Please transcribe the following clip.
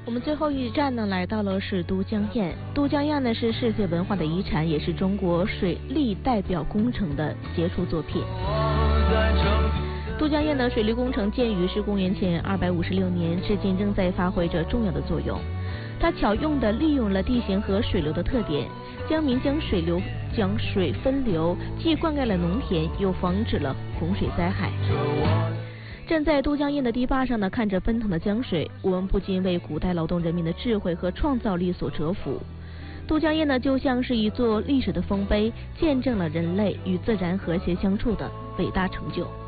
我们最后一站呢，来到了是都江堰。都江堰呢是世界文化的遗产，也是中国水利代表工程的杰出作品。都江堰的水利工程建于是公元前256年，至今仍在发挥着重要的作用。它巧用地利用了地形和水流的特点，将水分流，既灌溉了农田，又防止了洪水灾害。站在都江堰的堤坝上呢，看着奔腾的江水，我们不禁为古代劳动人民的智慧和创造力所折服。都江堰呢，就像是一座历史的丰碑，见证了人类与自然和谐相处的伟大成就。